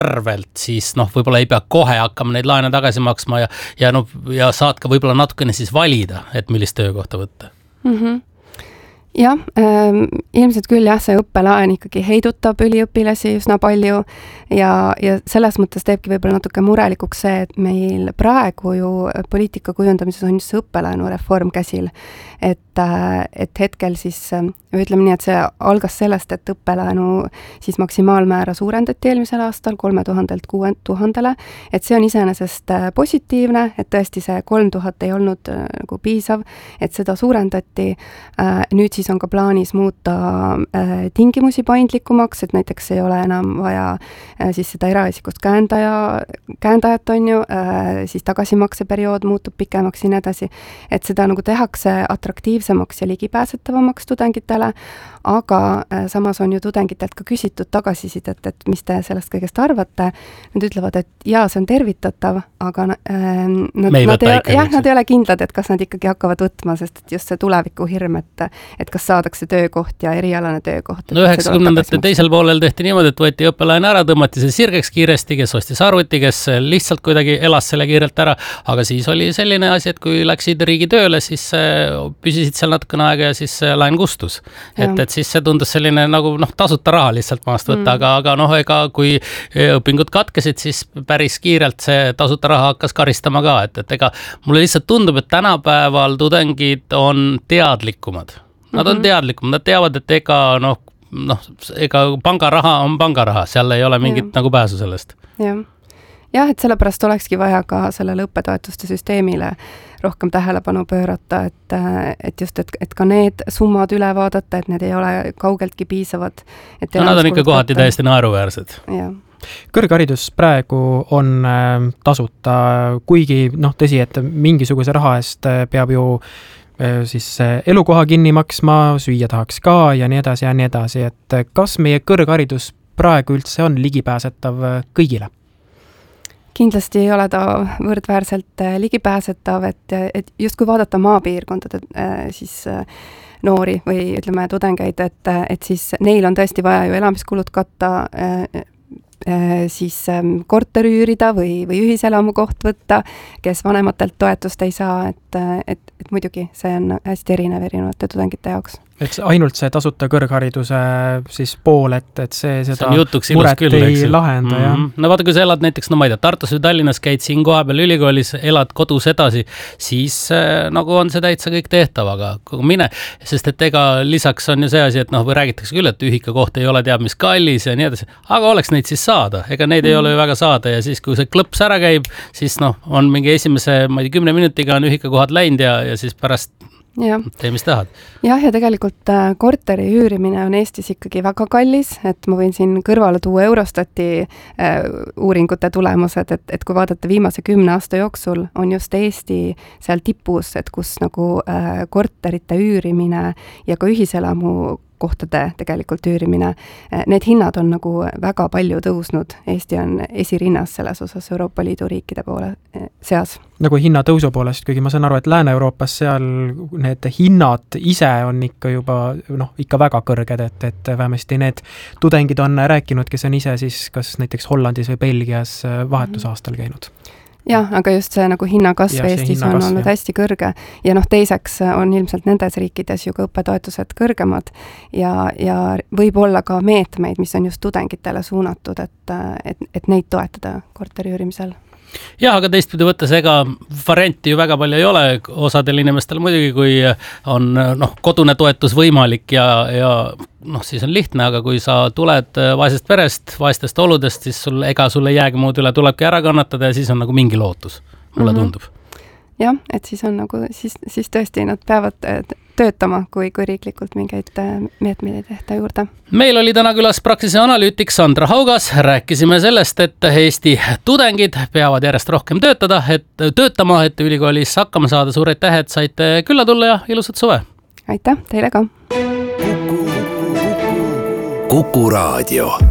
arvelt, siis võib-olla ei pea kohe hakkama neid laene tagasi maksma ja saad ka võib-olla natukene siis valida, et millist töökohta võtta. Jah, ilmselt küll see õppelaen ikkagi heidutab üliõpilasi üsna palju ja selles mõttes teebki võib-olla natuke murelikuks see, et meil praegu ju poliitika kujundamises on just see õppelaenu reform käsil, et hetkel siis, ütleme nii, et see algas sellest, et õppelaenu siis maksimaalmäära suurendati eelmisel aastal 3000-lt 6000-le, et see on iseenesest positiivne, et tõesti see 3000 ei olnud nagu piisav, et seda suurendati, nüüd siis on ka plaanis muuta tingimusi paindlikumaks, et näiteks ei ole enam vaja siis seda eraisikust käendajat on ju, siis tagasimakseperiood muutub pikemaks ja nii edasi, et seda nagu tehakse atraktiivsemaks ja ligipääsetavamaks tudengitele, aga samas on ju tudengitelt ka küsitud tagasisidet, et mis te sellest kõigest arvate. Nad ütlevad, et jaa, see on tervitatav, aga nad ei ole kindlad, et kas nad ikkagi hakkavad võtma, sest et just see tuleviku hirm, et kas saadakse töökoht ja erialane töökoht. 90ndate teisel poolel tehti niimoodi, et võeti õppelaen ära, tõmmati see sirgeks kiiresti, kes ostis arvuti, kes lihtsalt kuidagi elas selle kiirelt ära, aga siis oli selline asi, et kui läksid riigi tööle, siis püsisid seal natukene aega ja siis laen kustus. Et siis see tundus selline nagu tasuta raha lihtsalt maast võtta, aga ega kui õpingud katkesid, siis päris kiirelt see tasuta raha hakkas karistama ka, et ega mulle lihtsalt tundub, et tänapäeval tudengid on teadlikumad. Nad on teadlikumad, nad teavad, et ega pangaraha on pangaraha, seal ei ole mingit nagu pääsu sellest. Jah, et sellepärast olekski vaja ka sellele õppetoetuste süsteemile rohkem tähelepanu pöörata, et just, et ka need summad üle vaadata, et need ei ole kaugeltki piisavad. Nad on ikka kohati täiesti naeruväärsed. Kõrgharidus praegu on tasuta, kuigi tõsi, et mingisuguse raha eest peab ju siis elukoha kinni maksma, süüa tahaks ka ja nii edasi, et kas meie kõrgharidus praegu üldse on ligipääsetav kõigile? Kindlasti ei ole ta võrdväärselt ligipääsetav, et just kui vaadata maapiirkondade siis noori või ütleme tudengeid, et siis neil on tõesti vaja ju elamiskulud katta, siis korteri üürida või ühiselamu koht võtta, kes vanematelt toetust ei saa, et muidugi see on hästi erinev erinevate tudengite jaoks. Et ainult see tasuta kõrghariduse siis pool, et see seda muret küll, ei lahenda. No vaata, kui sa elad näiteks, ma ei tea, Tartus või Tallinnas käid siin koha peal ülikoolis, elad kodus edasi, siis nagu on see täitsa kõik tehtav, aga kui mine, sest et ega lisaks on ju see asi, et või räägitakse küll, et ühika koht ei ole teab mis kallis ja nii edasi, aga oleks neid siis saada, ega neid ei ole ju väga saada ja siis kui see klõps ära käib, siis on mingi esimese, 10 minutiga on ühika kohad läinud ja siis pärast tee, mis tahad. Ja tegelikult korteri üürimine on Eestis ikkagi väga kallis, et ma võin siin kõrvale tuua Eurostati uuringute tulemused, et kui vaadata viimase 10 aasta jooksul, on just Eesti seal tipus, et kus nagu korterite üürimine ja ka ühiselamu kohtade tegelikult üürimine, need hinnad on nagu väga palju tõusnud. Eesti on esirinnas selles osas Euroopa Liidu riikide poole seas. Nagu hinnatõusu poolest, kuigi ma saan aru, et Lääne-Euroopas seal need hinnad ise on ikka juba ikka väga kõrged, et vähemasti need tudengid on rääkinud, kes on ise siis kas näiteks Hollandis või Belgias vahetusaastal käinud. Jah, aga just see nagu hinnakasv Eestis on olnud hästi kõrge ja teiseks on ilmselt nendes riikides ju ka õppetoetused kõrgemad ja võib olla ka meetmeid, mis on just tudengitele suunatud, et neid toetada korteri üürimisel. Jah, aga teistpidi võttes, ega varianti ju väga palju ei ole osadel inimestel muidugi, kui on kodune toetus võimalik ja siis on lihtne, aga kui sa tuled vaesest perest, vaestest oludest, siis ega sul ei jäägi muud üle, tulebki ära kannatada ja siis on nagu mingi lootus, mulle tundub. Jah, et siis on nagu, siis tõesti nad peavad töötama, kui riiklikult mingeid meetmeid ei tehta juurde. Meil oli täna külas Praxise analüütik Sandra Haugas. Rääkisime sellest, et Eesti tudengid peavad järjest rohkem töötama, et ülikoolis hakkama saada. Suur aitäh, et saite külla tulla ja ilusat suve. Aitäh, teile ka. Kuku Raadio.